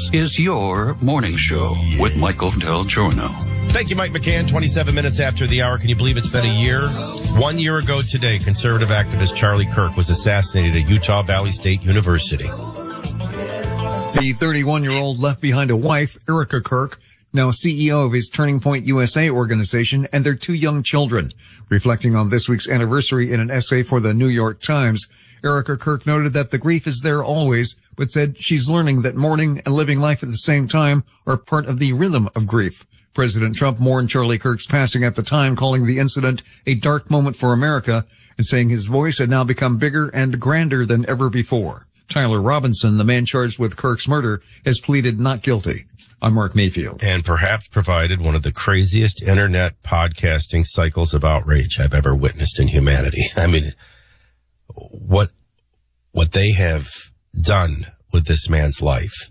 This is your morning show with Michael Del Giorno. Thank you, Mike McCann. 27 minutes after the hour. Can you believe it's been a year? 1 year ago today, conservative activist Charlie Kirk was assassinated at Utah Valley State University. The 31-year-old left behind a wife, Erica Kirk, now CEO of his Turning Point USA organization, and their 2 young children. Reflecting on this week's anniversary in an essay for the New York Times, Erica Kirk noted that the grief is there always, but said she's learning that mourning and living life at the same time are part of the rhythm of grief. President Trump mourned Charlie Kirk's passing at the time, calling the incident a dark moment for America and saying his voice had now become bigger and grander than ever before. Tyler Robinson, the man charged with Kirk's murder, has pleaded not guilty. I'm Mark Mayfield. And perhaps provided one of the craziest internet podcasting cycles of outrage I've ever witnessed in humanity. I mean, what they have done with this man's life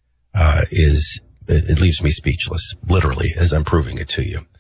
it leaves me speechless, literally, as I'm proving it to you.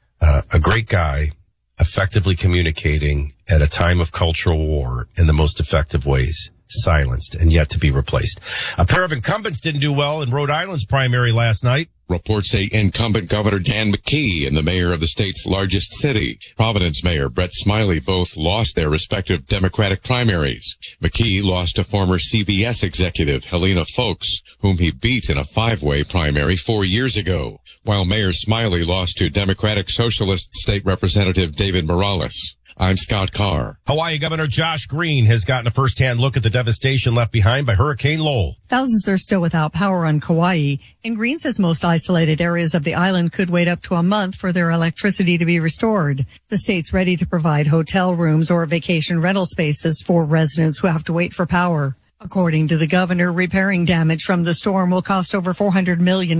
A great guy, effectively communicating at a time of cultural war in the most effective ways, silenced and yet to be replaced. A pair of incumbents didn't do well in Rhode Island's primary last night. Reports say incumbent Governor Dan McKee and the mayor of the state's largest city, Providence Mayor Brett Smiley, both lost their respective Democratic primaries. McKee lost to former CVS executive Helena Foulkes, whom he beat in a 5-way primary 4 years ago, while Mayor Smiley lost to Democratic Socialist State Representative David Morales. I'm Scott Carr. Hawaii Governor Josh Green has gotten a first-hand look at the devastation left behind by Hurricane Lowell. Thousands are still without power on Kauai, and Green says most isolated areas of the island could wait up to a month for their electricity to be restored. The state's ready to provide hotel rooms or vacation rental spaces for residents who have to wait for power. According to the governor, repairing damage from the storm will cost over $400 million.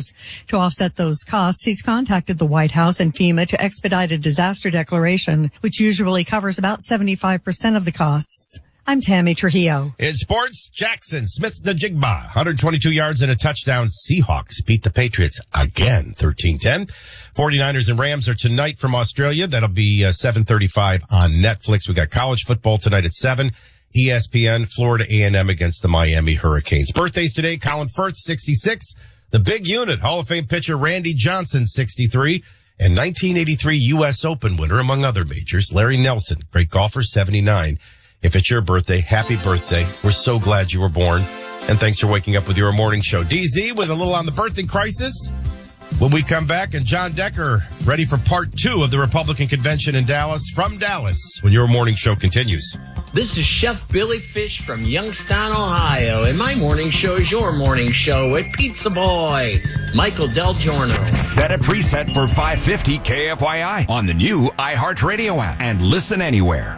To offset those costs, he's contacted the White House and FEMA to expedite a disaster declaration, which usually covers about 75% of the costs. I'm Tammy Trujillo. In sports, Jackson Smith-Njigba, 122 yards and a touchdown. Seahawks beat the Patriots again, 13-10. 49ers and Rams are tonight from Australia. That'll be 7:35 on Netflix. We got college football tonight at 7. ESPN, Florida A&M against the Miami Hurricanes. Birthdays today, Colin Firth, 66. The Big Unit, Hall of Fame pitcher Randy Johnson, 63. And 1983 U.S. Open winner, among other majors, Larry Nelson, great golfer, 79. If it's your birthday, happy birthday. We're so glad you were born. And thanks for waking up with your morning show. DZ with a little on the birthing crisis. When we come back, and John Decker ready for part 2 of the Republican convention in Dallas, from Dallas, when your morning show continues. This is Chef Billy Fish from Youngstown, Ohio, and my morning show is your morning show with Pizza Boy, Michael Del Giorno. Set a preset for 550 KFYI on the new iHeartRadio app and listen anywhere.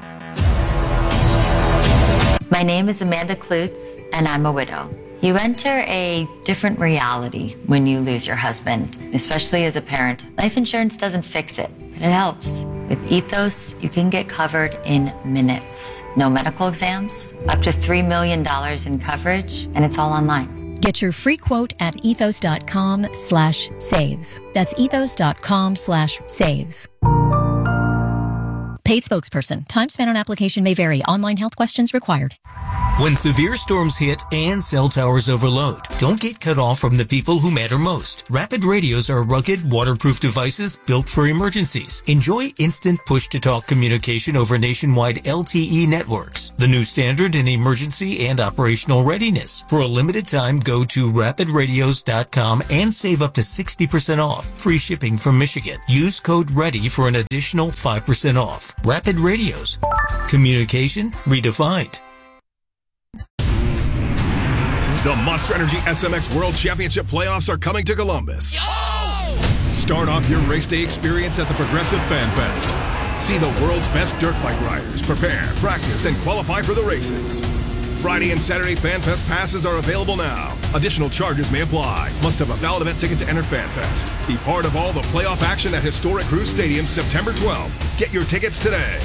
My name is Amanda Klutz, and I'm a widow. You enter a different reality when you lose your husband, especially as a parent. Life insurance doesn't fix it, but it helps. With Ethos, you can get covered in minutes. No medical exams, up to $3 million in coverage, and it's all online. Get your free quote at ethos.com/save. That's ethos.com/save. Paid spokesperson. Time spent on application may vary. Online health questions required. When severe storms hit and cell towers overload, don't get cut off from the people who matter most. Rapid radios are rugged, waterproof devices built for emergencies. Enjoy instant push-to-talk communication over nationwide LTE networks, the new standard in emergency and operational readiness. For a limited time, go to rapidradios.com and save up to 60% off. Free shipping from Michigan. Use code READY for an additional 5% off. Rapid Radios. Communication redefined. The Monster Energy SMX World Championship playoffs are coming to Columbus. Start off your race day experience at the Progressive Fan Fest. See the world's best dirt bike riders prepare, practice, and qualify for the races. Friday and Saturday Fan Fest passes are available now. Additional charges may apply. Must have a valid event ticket to enter Fan Fest. Be part of all the playoff action at historic Cruz Stadium September 12th. Get your tickets today.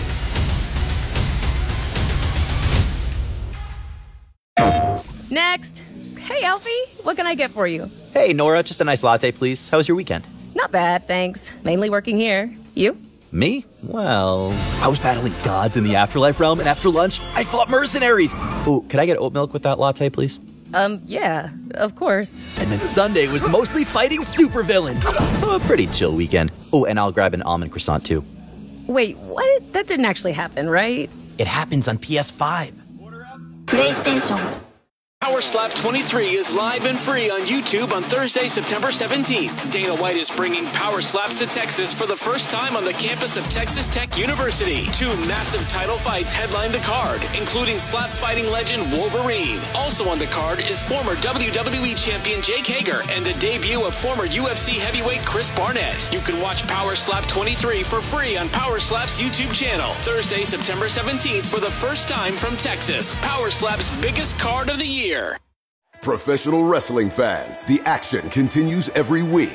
Next. Hey, Alfie, what can I get for you? Hey, Nora, just a nice latte, please. How was your weekend? Not bad, thanks. Mainly working here. You? Me? Well, I was battling gods in the afterlife realm, and after lunch, I fought mercenaries. Ooh, could I get oat milk with that latte, please? Yeah, of course. And then Sunday was mostly fighting supervillains. So a pretty chill weekend. Oh, and I'll grab an almond croissant too. Wait, what? That didn't actually happen, right? It happens on PS5. PlayStation. Power Slap 23 is live and free on YouTube on Thursday, September 17th. Dana White is bringing Power Slaps to Texas for the first time on the campus of Texas Tech University. 2 massive title fights headline the card, including slap fighting legend Wolverine. Also on the card is former WWE champion Jake Hager and the debut of former UFC heavyweight Chris Barnett. You can watch Power Slap 23 for free on Power Slap's YouTube channel. Thursday, September 17th for the first time from Texas. Power Slap's biggest card of the year. Professional wrestling fans, the action continues every week.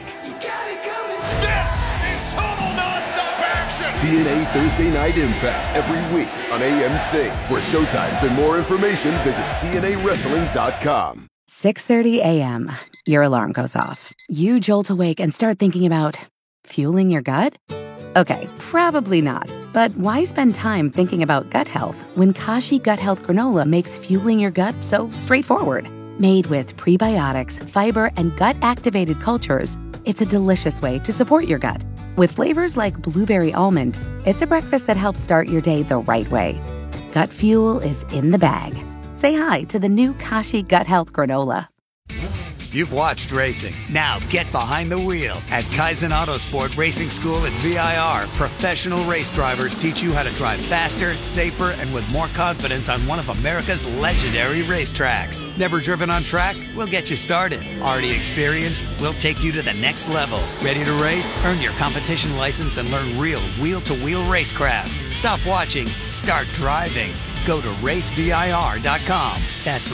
This is total nonstop action! TNA Thursday Night Impact every week on AMC. For showtimes and more information, visit TNAWrestling.com. 6:30 a.m. Your alarm goes off. You jolt awake and start thinking about fueling your gut? Okay, probably not. But why spend time thinking about gut health when Kashi Gut Health Granola makes fueling your gut so straightforward? Made with prebiotics, fiber, and gut-activated cultures, it's a delicious way to support your gut. With flavors like blueberry almond, it's a breakfast that helps start your day the right way. Gut fuel is in the bag. Say hi to the new Kashi Gut Health Granola. You've watched racing. Now get behind the wheel. At Kaizen Autosport Racing School at VIR, professional race drivers teach you how to drive faster, safer, and with more confidence on one of America's legendary racetracks. Never driven on track? We'll get you started. Already experienced? We'll take you to the next level. Ready to race? Earn your competition license and learn real wheel-to-wheel racecraft. Stop watching. Start driving. Go to racevir.com. That's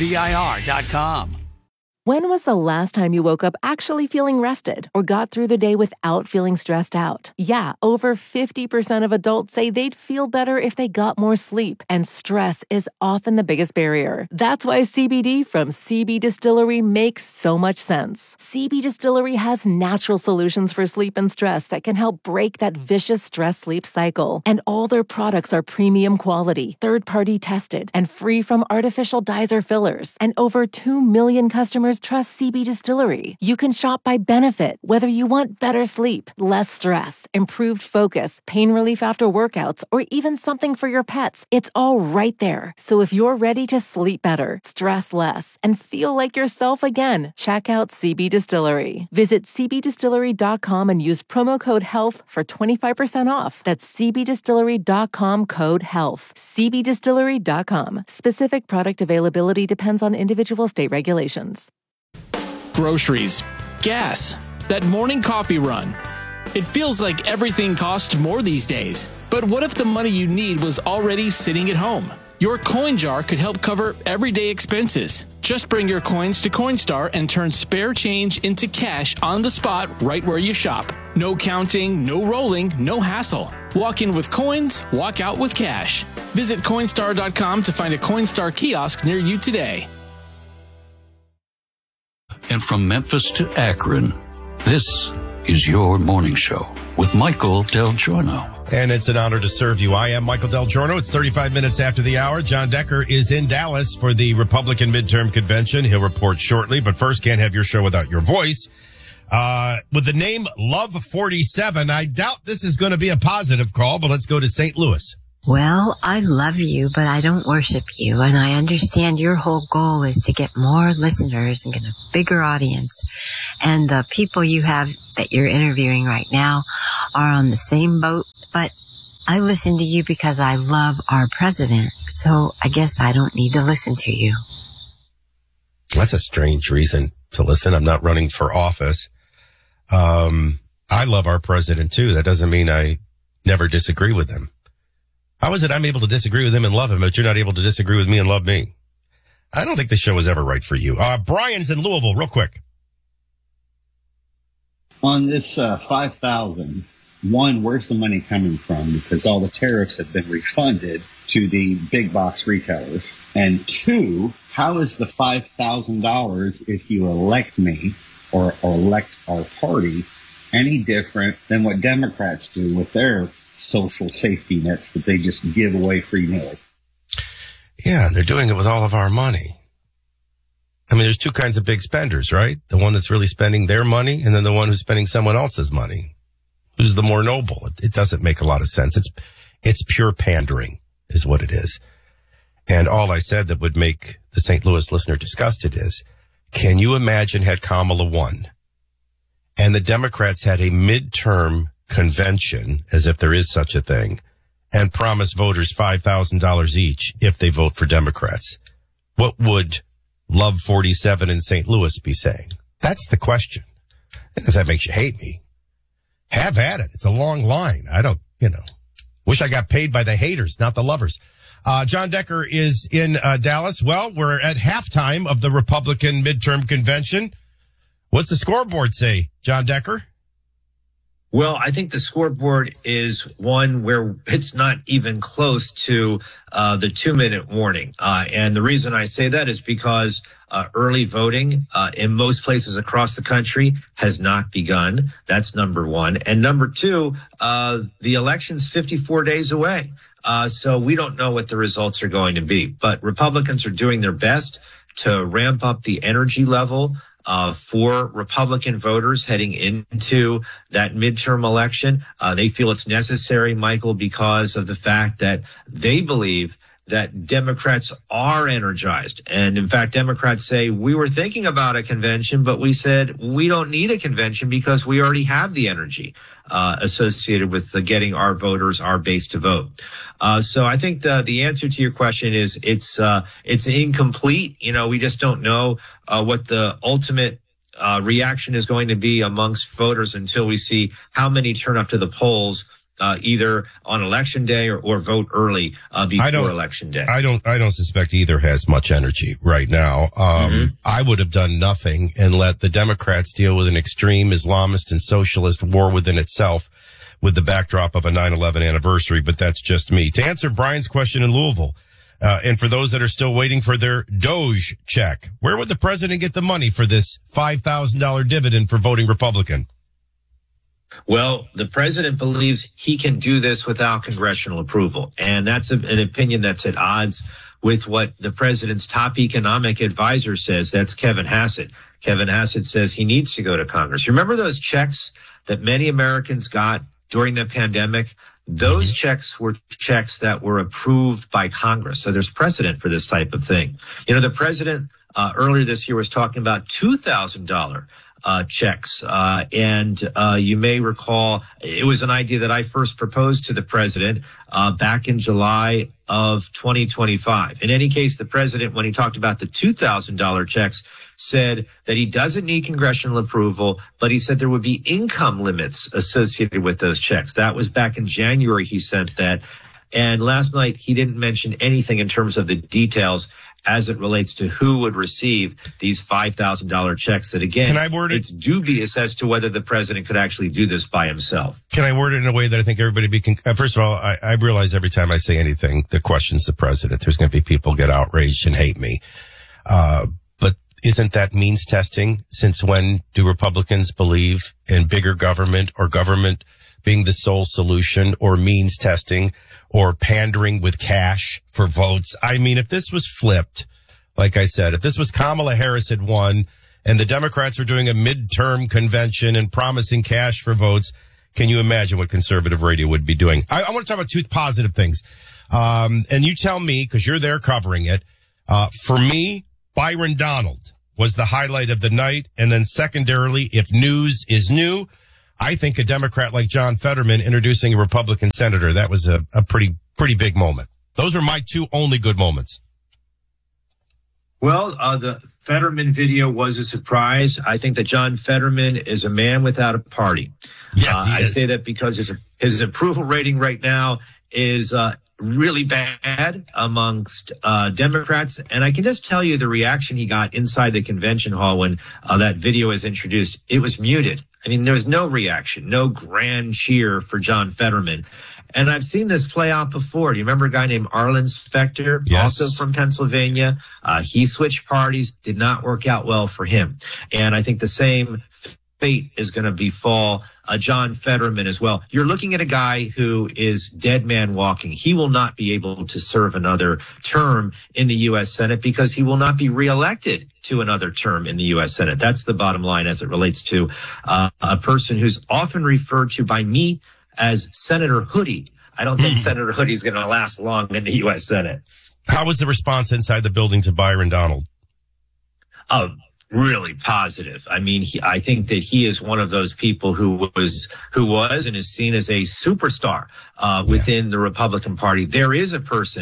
racevir.com. When was the last time you woke up actually feeling rested or got through the day without feeling stressed out? Yeah, over 50% of adults say they'd feel better if they got more sleep, and stress is often the biggest barrier. That's why CBD from CB Distillery makes so much sense. CB Distillery has natural solutions for sleep and stress that can help break that vicious stress-sleep cycle. And all their products are premium quality, third-party tested, and free from artificial dyes or fillers. And over 2 million customers trust CB Distillery. You can shop by benefit, whether you want better sleep, less stress, improved focus, pain relief after workouts, or even something for your pets. It's all right there. So if you're ready to sleep better, stress less, and feel like yourself again, check out CB Distillery. Visit cbdistillery.com and use promo code HEALTH for 25% off. That's cbdistillery.com code HEALTH. cbdistillery.com. Specific product availability depends on individual state regulations. Groceries, gas, that morning coffee run. It feels like everything costs more these days. But what if the money you need was already sitting at home? Your coin jar could help cover everyday expenses. Just bring your coins to Coinstar and turn spare change into cash on the spot right where you shop. No counting, no rolling, no hassle. Walk in with coins, walk out with cash. Visit Coinstar.com to find a Coinstar kiosk near you today. And from Memphis to Akron, this is your morning show with Michael Del Giorno. And it's an honor to serve you. I am Michael Del Giorno. It's 35 minutes after the hour. John Decker is in Dallas for the Republican midterm convention. He'll report shortly, but first, can't have your show without your voice. With the name Love 47, I doubt this is going to be a positive call, but let's go to St. Louis. Well, I love you, but I don't worship you. And I understand your whole goal is to get more listeners and get a bigger audience. And the people you have that you're interviewing right now are on the same boat. But I listen to you because I love our president. So I guess I don't need to listen to you. That's a strange reason to listen. I'm not running for office. I love our president too. That doesn't mean I never disagree with him. How is it I'm able to disagree with him and love him, but you're not able to disagree with me and love me? I don't think this show is ever right for you. Brian's in Louisville, real quick. On this 5,000, one, where's the money coming from? Because all the tariffs have been refunded to the big box retailers. And two, how is the $5,000 if you elect me or elect our party any different than what Democrats do with their social safety nets that they just give away free-nilly? Yeah, they're doing it with all of our money. I mean, there's two kinds of big spenders, right? The one that's really spending their money, and then the one who's spending someone else's money. Who's the more noble? It doesn't make a lot of sense. It's pure pandering is what it is. And all I said that would make the St. Louis listener disgusted is, can you imagine had Kamala won and the Democrats had a midterm convention, as if there is such a thing, and promised voters $5,000 each if they vote for Democrats? What would Love 47 in St. Louis be saying? That's the question. And if that makes you hate me, have at it. It's a long line. I don't, wish I got paid by the haters, not the lovers. John Decker is in Dallas. Well, we're at halftime of the Republican midterm convention. What's the scoreboard say, John Decker? Well, I think the scoreboard is one where it's not even close to the 2-minute warning. And the reason I say that is because early voting in most places across the country has not begun. That's number one. And number two, the election's 54 days away. So we don't know what the results are going to be. But Republicans are doing their best to ramp up the energy level for Republican voters heading into that midterm election. They feel it's necessary, Michael, because of the fact that they believe that Democrats are energized. And in fact, Democrats say, we were thinking about a convention, but we said we don't need a convention because we already have the energy associated with getting our voters, our base to vote. So I think the answer to your question is it's incomplete. We just don't know what the ultimate reaction is going to be amongst voters until we see how many turn up to the polls either on election day or vote early before election day. I don't suspect either has much energy right now. I would have done nothing and let the Democrats deal with an extreme Islamist and socialist war within itself with the backdrop of a 9/11 anniversary, but that's just me. To answer Brian's question in Louisville, and for those that are still waiting for their Doge check, where would the president get the money for this $5,000 dividend for voting Republican? Well, the president believes he can do this without congressional approval. And that's an opinion that's at odds with what the president's top economic advisor says. That's Kevin Hassett. Kevin Hassett says he needs to go to Congress. Remember those checks that many Americans got during the pandemic? Those checks were checks that were approved by Congress. So there's precedent for this type of thing. The president earlier this year was talking about $2,000 checks. And you may recall it was an idea that I first proposed to the president back in July of 2025. In any case, the president, when he talked about the $2,000 checks, said that he doesn't need congressional approval, but he said there would be income limits associated with those checks. That was back in January he sent that. And last night he didn't mention anything in terms of the details as it relates to who would receive these $5,000 checks that, again, it's dubious as to whether the president could actually do this by himself. Can I word it in a way that I think everybody first of all, I realize every time I say anything that questions the president, there's going to be people get outraged and hate me. But isn't that means testing? Since when do Republicans believe in bigger government or government being the sole solution, or means testing, or pandering with cash for votes? I mean, if this was flipped, like I said, if this was Kamala Harris had won and the Democrats were doing a midterm convention and promising cash for votes, can you imagine what conservative radio would be doing? I want to talk about two positive things. And you tell me, because you're there covering it. For me, Byron Donald was the highlight of the night. And then secondarily, if news is new, I think a Democrat like John Fetterman introducing a Republican senator, that was a pretty big moment. Those are my two only good moments. Well, the Fetterman video was a surprise. I think that John Fetterman is a man without a party. Yes, he is. I say that because his approval rating right now is really bad amongst Democrats. And I can just tell you the reaction he got inside the convention hall when that video was introduced. It was muted. I mean, there was no reaction, no grand cheer for John Fetterman. And I've seen this play out before. Do you remember a guy named Arlen Specter, yes, also from Pennsylvania? He switched parties, did not work out well for him. And I think the same fate is going to befall John Fetterman as well. You're looking at a guy who is dead man walking. He will not be able to serve another term in the U.S. Senate because he will not be reelected to another term in the U.S. Senate. That's the bottom line as it relates to a person who's often referred to by me as Senator Hoodie. I don't think Senator Hoodie is going to last long in the U.S. Senate. How was the response inside the building to Byron Donald? Really positive. I mean, I think that he is one of those people who was and is seen as a superstar within the Republican Party. There is a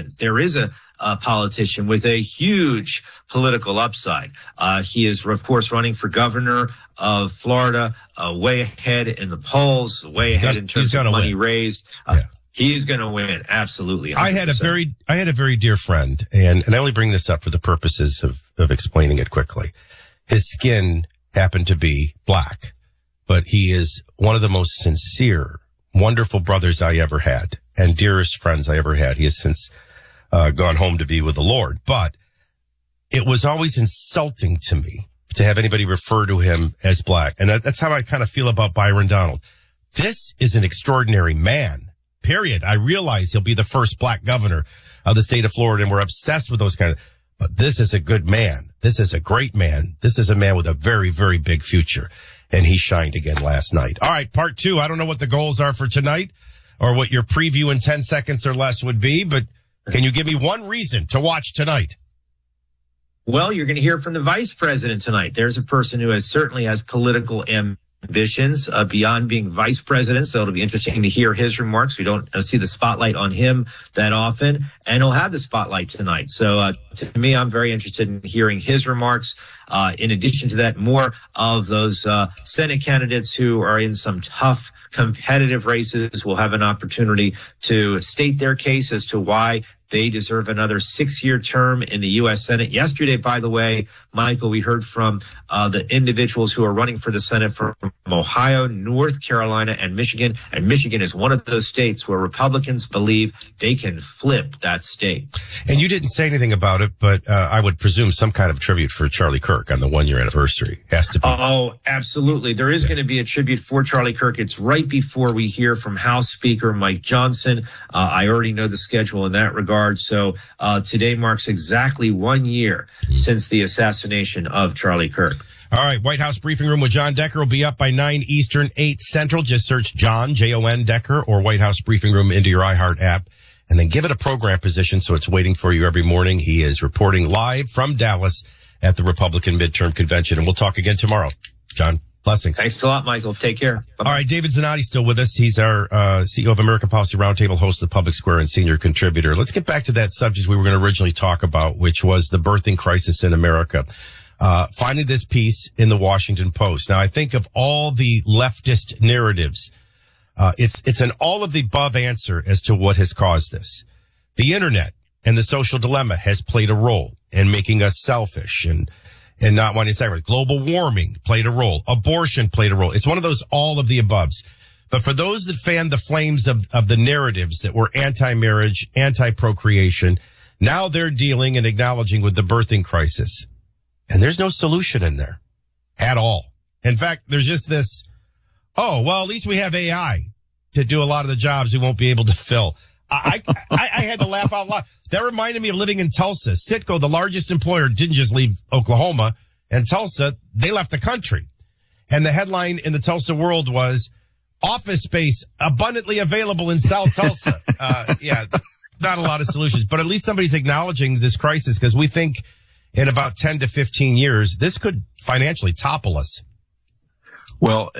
politician with a huge political upside. He is, of course, running for governor of Florida, way ahead in the polls, way ahead in terms of money raised. He's going to win. Absolutely. 100%. I had a very dear friend, and I only bring this up for the purposes of explaining it quickly. His skin happened to be black, but he is one of the most sincere, wonderful brothers I ever had and dearest friends I ever had. He has since gone home to be with the Lord, but it was always insulting to me to have anybody refer to him as black. And that's how I kind of feel about Byron Donald. This is an extraordinary man, period. I realize he'll be the first black governor of the state of Florida, and we're obsessed with those kind of. But this is a good man. This is a great man. This is a man with a very, very big future. And he shined again last night. All right, part 2. I don't know what the goals are for tonight or what your preview in 10 seconds or less would be, but can you give me one reason to watch tonight? Well, you're going to hear from the vice president tonight. There's a person who certainly has political ambitions beyond being vice president, so it'll be interesting to hear his remarks. We don't see the spotlight on him that often, and he'll have the spotlight tonight. So to me, I'm very interested in hearing his remarks. In addition to that, more of those Senate candidates who are in some tough competitive races will have an opportunity to state their case as to why they deserve another 6-year term in the U.S. Senate. Yesterday, by the way, Michael, we heard from the individuals who are running for the Senate from Ohio, North Carolina, and Michigan. And Michigan is one of those states where Republicans believe they can flip that state. And you didn't say anything about it, but I would presume some kind of tribute for Charlie Kirk on the 1-year anniversary. Has to be. Oh, absolutely. There is going to be a tribute for Charlie Kirk. It's right before we hear from House Speaker Mike Johnson. I already know the schedule in that regard. So today marks exactly 1 year since the assassination of Charlie Kirk. All right. White House Briefing Room with John Decker will be up by 9 Eastern, 8 Central. Just search John, Jon Decker, or White House Briefing Room into your iHeart app, and then give it a program position so it's waiting for you every morning. He is reporting live from Dallas at the Republican midterm convention, and we'll talk again tomorrow. John, blessings. Thanks a lot, Michael. Take care. Bye-bye. All right, David Zanotti still with us. He's our CEO of American Policy Roundtable, host of the Public Square, and senior contributor. Let's get back to that subject we were going to originally talk about, which was the birthing crisis in America. Finally, this piece in the Washington Post. Now, I think of all the leftist narratives, it's an all-of-the-above answer as to what has caused this. The internet and the social dilemma has played a role in making us selfish and not wanting to sacrifice. Global warming played a role. Abortion played a role. It's one of those all of the aboves. But for those that fanned the flames of the narratives that were anti-marriage, anti-procreation, now they're dealing and acknowledging with the birthing crisis. And there's no solution in there at all. In fact, there's just this, oh, well, at least we have AI to do a lot of the jobs we won't be able to fill. I had to laugh out loud. That reminded me of living in Tulsa. Citgo, the largest employer, didn't just leave Oklahoma and Tulsa. They left the country. And the headline in the Tulsa World was, office space abundantly available in South Tulsa. Yeah, not a lot of solutions, but at least somebody's acknowledging this crisis, because we think in about 10 to 15 years, this could financially topple us. Well,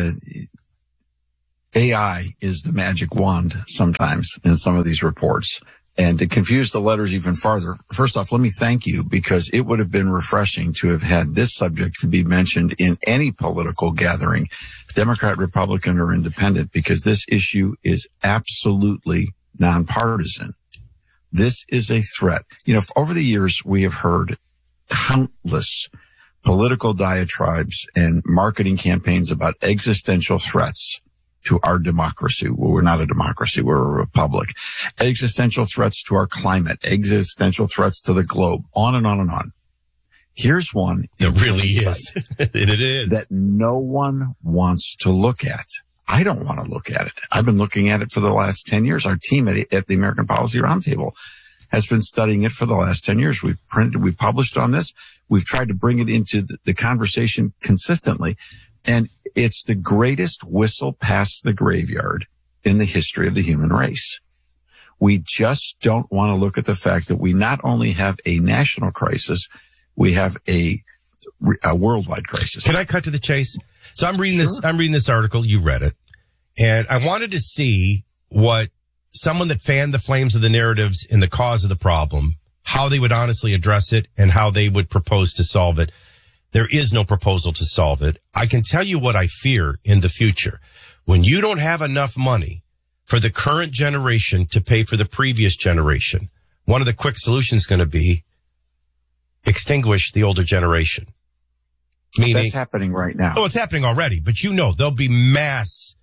AI is the magic wand sometimes in some of these reports. And to confuse the letters even farther, first off, let me thank you, because it would have been refreshing to have had this subject to be mentioned in any political gathering, Democrat, Republican, or independent, because this issue is absolutely nonpartisan. This is a threat. You know, over the years, we have heard countless political diatribes and marketing campaigns about existential threats to our democracy. Well, we're not a democracy. We're a republic. Existential threats to our climate, existential threats to the globe, on and on and on. Here's one. It really is. It is. That no one wants to look at. I don't want to look at it. I've been looking at it for the last 10 years. Our team at the American Policy Roundtable has been studying it for the last 10 years. We've published on this. We've tried to bring it into the conversation consistently. And it's the greatest whistle past the graveyard in the history of the human race. We just don't want to look at the fact that we not only have a national crisis, we have a worldwide crisis. Can I cut to the chase? So I'm reading this article. You read it. And I wanted to see what someone that fanned the flames of the narratives in the cause of the problem, how they would honestly address it and how they would propose to solve it. There is no proposal to solve it. I can tell you what I fear in the future. When you don't have enough money for the current generation to pay for the previous generation, one of the quick solutions is going to be extinguish the older generation. Meaning, that's happening right now. Oh, it's happening already, but there'll be mass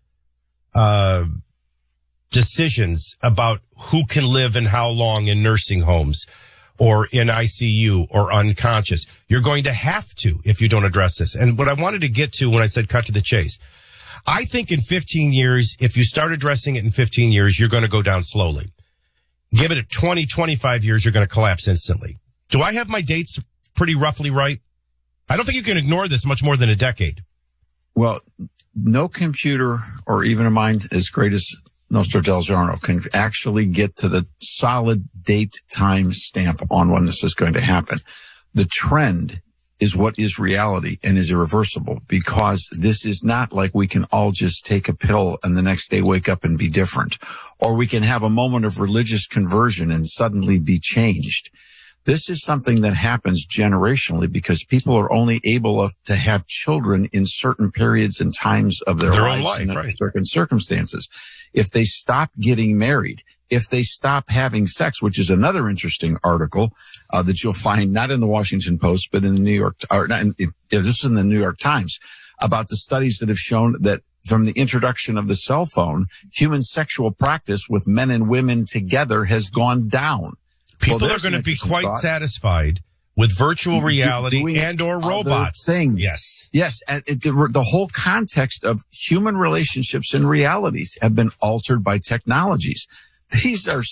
decisions about who can live and how long in nursing homes or in ICU or unconscious. You're going to have to if you don't address this. And what I wanted to get to when I said cut to the chase, I think in 15 years, if you start addressing it in 15 years, you're going to go down slowly. Give it a 20, 25 years, you're going to collapse instantly. Do I have my dates pretty roughly right? I don't think you can ignore this much more than a decade. Well, no computer or even a mind as great as Nostro Del Giorno can actually get to the solid date time stamp on when this is going to happen. The trend is what is reality and is irreversible, because this is not like we can all just take a pill and the next day wake up and be different, or we can have a moment of religious conversion and suddenly be changed. This is something that happens generationally because people are only able to have children in certain periods and times of their lives, own life, and right. certain circumstances. If they stop getting married, if they stop having sex, which is another interesting article that you'll find not in the Washington Post, but in the New York, or not this is in the New York Times, about the studies that have shown that from the introduction of the cell phone, human sexual practice with men and women together has gone down. People are going to be quite satisfied with virtual reality and or robots. Things. Yes. Yes. And the whole context of human relationships and realities have been altered by technologies. These are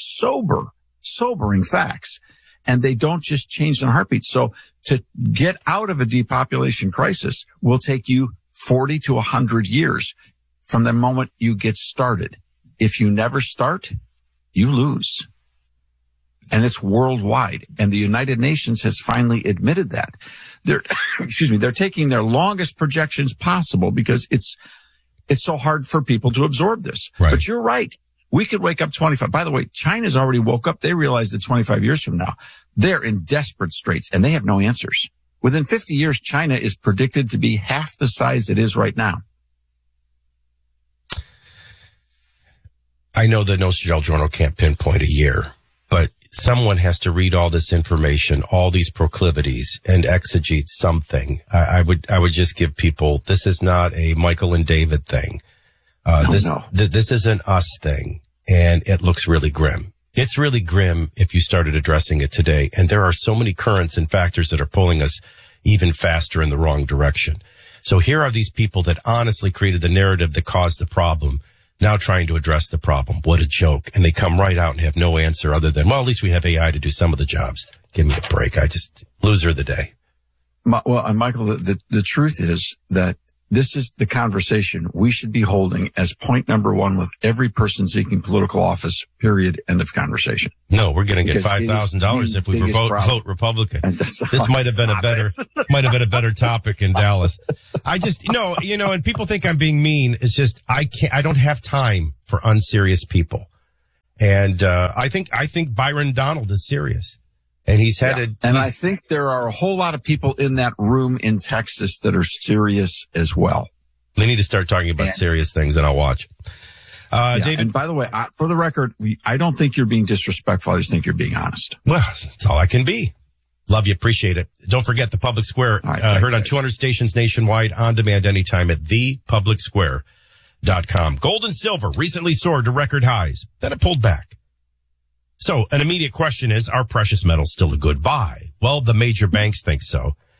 sobering facts, and they don't just change in a heartbeat. So to get out of a depopulation crisis will take you 40 to 100 years from the moment you get started. If you never start, you lose. And it's worldwide. And the United Nations has finally admitted that. They're taking their longest projections possible because it's so hard for people to absorb this. Right. But you're right. We could wake up 25. By the way, China's already woke up. They realize that 25 years from now, they're in desperate straits and they have no answers. Within 50 years, China is predicted to be half the size it is right now. I know that Nostro Del Giorno can't pinpoint a year, but someone has to read all this information, all these proclivities, and exegete something. I would just give people, this is not a Michael and David thing. This is an us thing, and it looks really grim. It's really grim if you started addressing it today, and there are so many currents and factors that are pulling us even faster in the wrong direction. So here are these people that honestly created the narrative that caused the problem, now trying to address the problem. What a joke. And they come right out and have no answer other than, well, at least we have AI to do some of the jobs. Give me a break. Loser of the day. Well, Michael, the truth is that this is the conversation we should be holding as point number one with every person seeking political office, period, end of conversation. No, we're going to get $5,000 if we vote Republican. This might have been a better topic in Dallas. And people think I'm being mean. It's just, I don't have time for unserious people. And, I think Byron Donald is serious. And he's headed. Yeah. And I think there are a whole lot of people in that room in Texas that are serious as well. They need to start talking about serious things, and I'll watch. David. And by the way, for the record, I don't think you're being disrespectful. I just think you're being honest. Well, that's all I can be. Love you. Appreciate it. Don't forget the Public Square. Heard on 200 stations nationwide, on demand anytime at thepublicsquare.com. Gold and silver recently soared to record highs. Then it pulled back. So an immediate question is, are precious metals still a good buy? Well, the major banks think so.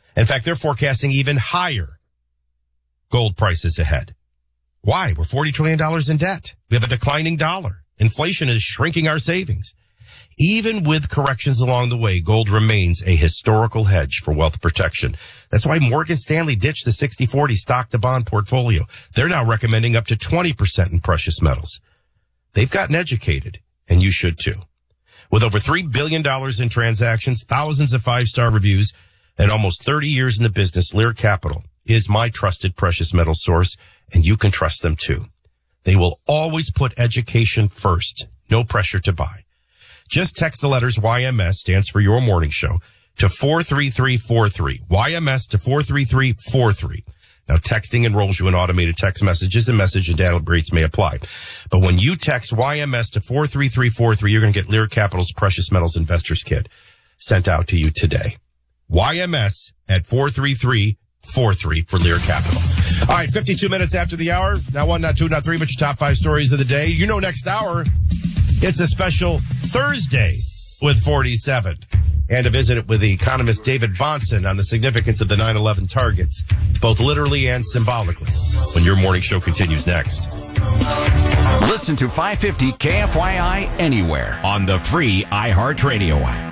In fact, they're forecasting even higher gold prices ahead. Why? We're $40 trillion in debt. We have a declining dollar. Inflation is shrinking our savings. Even with corrections along the way, gold remains a historical hedge for wealth protection. That's why Morgan Stanley ditched the 60-40 stock to bond portfolio. They're now recommending up to 20% in precious metals. They've gotten educated, and you should too. With over $3 billion in transactions, thousands of five-star reviews, and almost 30 years in the business, Lear Capital is my trusted precious metal source, and you can trust them too. They will always put education first. No pressure to buy. Just text the letters YMS, stands for Your Morning Show, to 43343. YMS to 43343. Now, texting enrolls you in automated text messages, and message and data rates may apply. But when you text YMS to 43343, you're going to get Lear Capital's Precious Metals Investors Kit sent out to you today. YMS at 43343 for Lear Capital. All right, 52 minutes after the hour. Not one, not two, not three, but your top five stories of the day. You know, next hour, it's a special Thursday with 47. And to visit it with the economist David Bahnsen on the significance of the 9/11 targets, both literally and symbolically, when your morning show continues next. Listen to 550 KFYI anywhere on the free iHeartRadio app.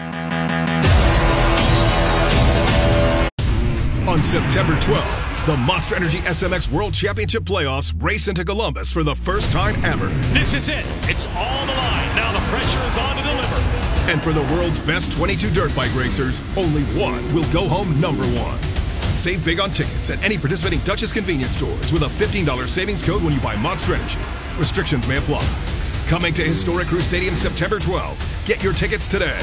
On September 12th, the Monster Energy SMX World Championship Playoffs race into Columbus for the first time ever. This is it. It's all the line. Now the pressure is on to deliver. And for the world's best 22 dirt bike racers, only one will go home number one. Save big on tickets at any participating Dutchess convenience stores with a $15 savings code when you buy Monster Energy. Restrictions may apply. Coming to historic Crew Stadium September 12th. Get your tickets today.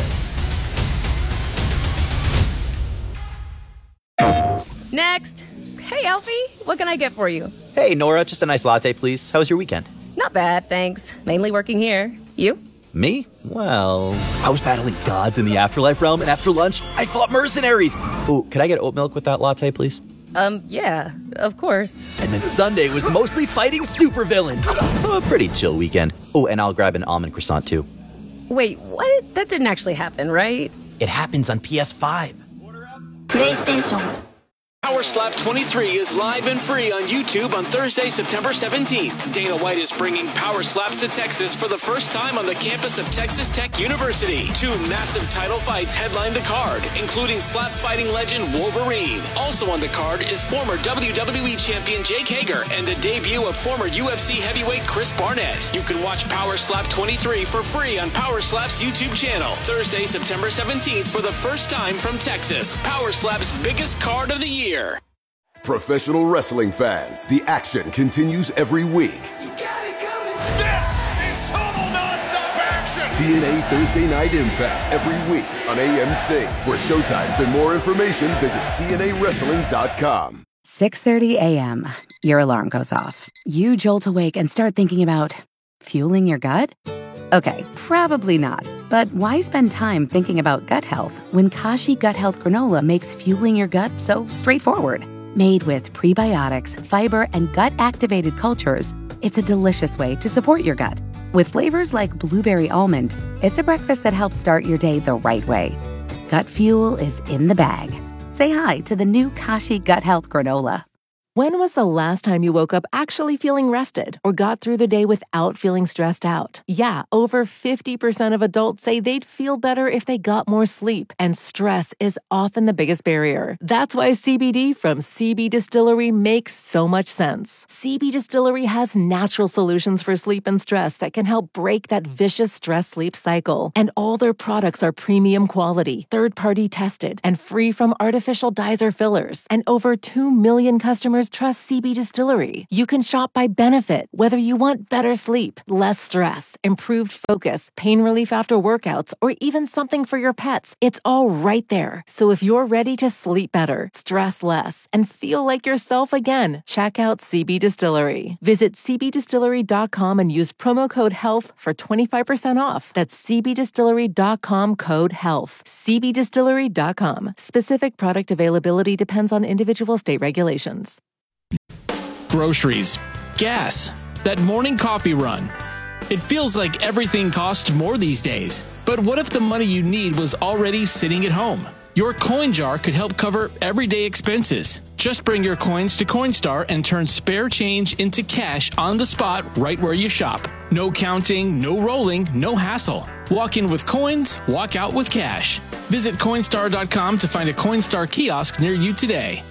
Next. Hey, Alfie, what can I get for you? Hey, Nora, just a nice latte, please. How was your weekend? Not bad, thanks. Mainly working here. You? Me? Well, I was battling gods in the afterlife realm, and after lunch, I fought mercenaries. Ooh, could I get oat milk with that latte, please? Yeah, of course. And then Sunday was mostly fighting supervillains. So a pretty chill weekend. Oh, and I'll grab an almond croissant, too. Wait, what? That didn't actually happen, right? It happens on PS5. PlayStation. Power Slap 23 is live and free on YouTube on Thursday, September 17th. Dana White is bringing Power Slaps to Texas for the first time on the campus of Texas Tech University. 2 massive title fights headline the card, including slap fighting legend Wolverine. Also on the card is former WWE champion Jake Hager and the debut of former UFC heavyweight Chris Barnett. You can watch Power Slap 23 for free on Power Slap's YouTube channel. Thursday, September 17th for the first time from Texas. Power Slap's biggest card of the year. Professional wrestling fans, the action continues every week. This is total nonstop action. TNA Thursday Night Impact every week on AMC. For showtimes and more information, visit TNAWrestling.com. 6:30 a.m. Your alarm goes off. You jolt awake and start thinking about fueling your gut? Okay, probably not. But why spend time thinking about gut health when Kashi Gut Health Granola makes fueling your gut so straightforward? Made with prebiotics, fiber, and gut-activated cultures, it's a delicious way to support your gut. With flavors like blueberry almond, it's a breakfast that helps start your day the right way. Gut fuel is in the bag. Say hi to the new Kashi Gut Health Granola. When was the last time you woke up actually feeling rested or got through the day without feeling stressed out? Yeah, over 50% of adults say they'd feel better if they got more sleep, and stress is often the biggest barrier. That's why CBD from CB Distillery makes so much sense. CB Distillery has natural solutions for sleep and stress that can help break that vicious stress-sleep cycle. And all their products are premium quality, third-party tested, and free from artificial dyes or fillers. And over 2 million customers trust CB Distillery. You can shop by benefit, whether you want better sleep, less stress, improved focus, pain relief after workouts, or even something for your pets. It's all right there. So if you're ready to sleep better, stress less, and feel like yourself again, check out CB Distillery. Visit cbdistillery.com and use promo code HEALTH for 25% off. That's cbdistillery.com code HEALTH. cbdistillery.com. Specific product availability depends on individual state regulations. Groceries, gas, that morning coffee run. It feels like everything costs more these days. But what if the money you need was already sitting at home? Your coin jar could help cover everyday expenses. Just bring your coins to Coinstar and turn spare change into cash on the spot right where you shop. No counting, no rolling, no hassle. Walk in with coins, walk out with cash. Visit Coinstar.com to find a Coinstar kiosk near you today.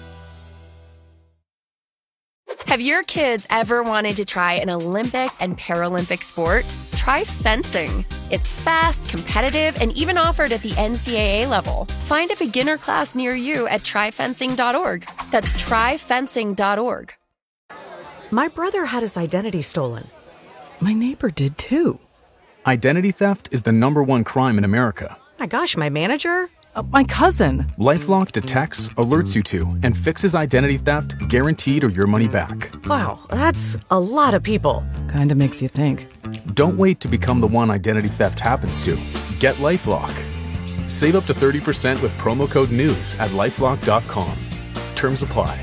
Have your kids ever wanted to try an Olympic and Paralympic sport? Try fencing. It's fast, competitive, and even offered at the NCAA level. Find a beginner class near you at tryfencing.org. That's tryfencing.org. My brother had his identity stolen. My neighbor did too. Identity theft is the #1 crime in America. My gosh, my manager? My cousin. LifeLock detects, alerts you to, and fixes identity theft guaranteed or your money back. Wow, that's a lot of people. Kinda makes you think. Don't wait to become the one identity theft happens to. Get LifeLock. Save up to 30% with promo code NEWS at LifeLock.com. Terms apply.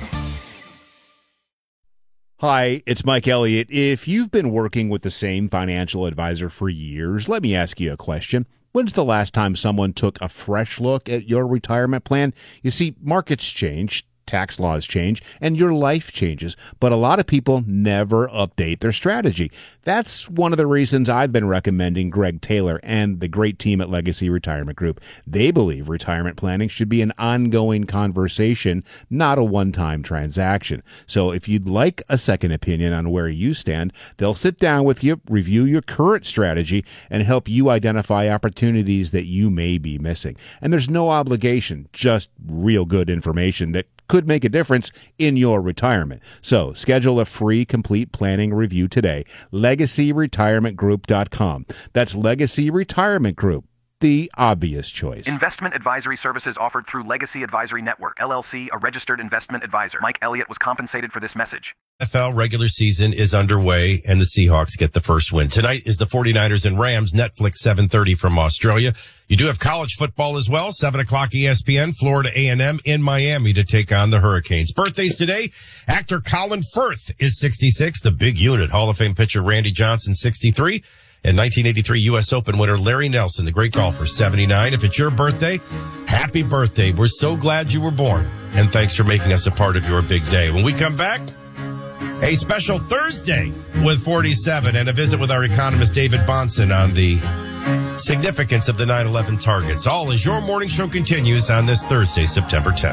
Hi, it's Mike Elliott. If you've been working with the same financial advisor for years, let me ask you a question. When's the last time someone took a fresh look at your retirement plan? You see, markets change, tax laws change, and your life changes, but a lot of people never update their strategy. That's one of the reasons I've been recommending Greg Taylor and the great team at Legacy Retirement Group. They believe retirement planning should be an ongoing conversation, not a one-time transaction. So if you'd like a second opinion on where you stand, they'll sit down with you, review your current strategy, and help you identify opportunities that you may be missing. And there's no obligation, just real good information that could make a difference in your retirement. So schedule a free complete planning review today. LegacyRetirementGroup.com. That's Legacy Retirement Group, the obvious choice. Investment advisory services offered through Legacy Advisory Network, LLC, a registered investment advisor. Mike Elliott was compensated for this message. NFL regular season is underway, and the Seahawks get the first win. Tonight is the 49ers and Rams, Netflix 7:30 from Australia. You do have college football as well, 7 o'clock ESPN, Florida A&M in Miami to take on the Hurricanes. Birthdays today, actor Colin Firth is 66, the big unit, Hall of Fame pitcher Randy Johnson 63, and 1983 U.S. Open winner Larry Nelson, the great golfer, 79. If it's your birthday, happy birthday. We're so glad you were born, and thanks for making us a part of your big day. When we come back, a special Thursday with 47 and a visit with our economist David Bahnsen on the significance of the 9/11 targets. All as your morning show continues on this Thursday, September 10th.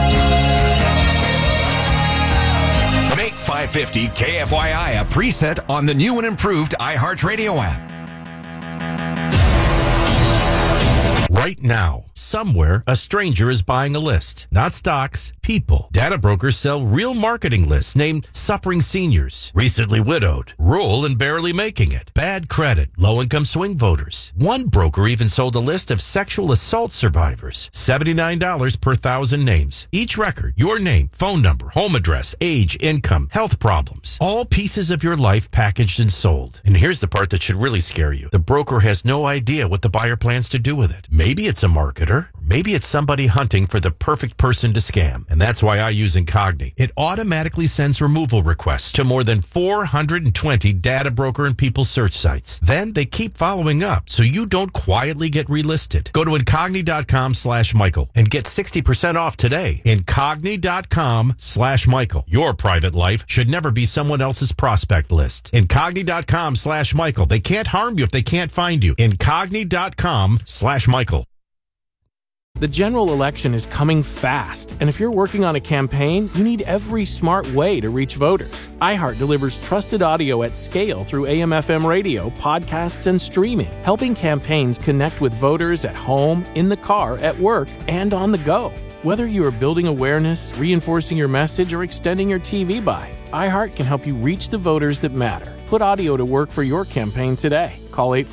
Make 550 KFYI a preset on the new and improved iHeartRadio app. Right now, somewhere, a stranger is buying a list. Not stocks, people. Data brokers sell real marketing lists named Suffering Seniors, Recently Widowed, Rural and Barely Making It, Bad Credit, Low-Income Swing Voters. One broker even sold a list of sexual assault survivors. $79 per 1,000 names. Each record, your name, phone number, home address, age, income, health problems. All pieces of your life packaged and sold. And here's the part that should really scare you. The broker has no idea what the buyer plans to do with it. Maybe it's a marketer. Maybe it's somebody hunting for the perfect person to scam. And that's why I use Incogni. It automatically sends removal requests to more than 420 data broker and people search sites. Then they keep following up so you don't quietly get relisted. Go to Incogni.com/Michael and get 60% off today. Incogni.com/Michael. Your private life should never be someone else's prospect list. Incogni.com/Michael. They can't harm you if they can't find you. Incogni.com/Michael. The general election is coming fast, and if you're working on a campaign, you need every smart way to reach voters. iHeart delivers trusted audio at scale through AM/FM radio, podcasts, and streaming, helping campaigns connect with voters at home, in the car, at work, and on the go. Whether you are building awareness, reinforcing your message, or extending your TV buy, iHeart can help you reach the voters that matter. Put audio to work for your campaign today. Call